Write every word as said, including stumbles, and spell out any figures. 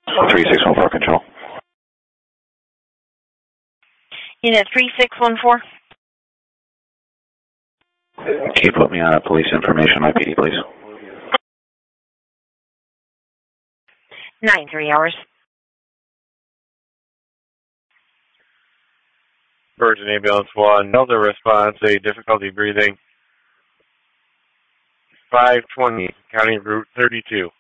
three six one four control. Unit three six one four. Can you put me on a police information I P D, please? Nine three hours. Virgin Ambulance one, Delta response, a difficulty breathing. five twenty, County Route thirty-two.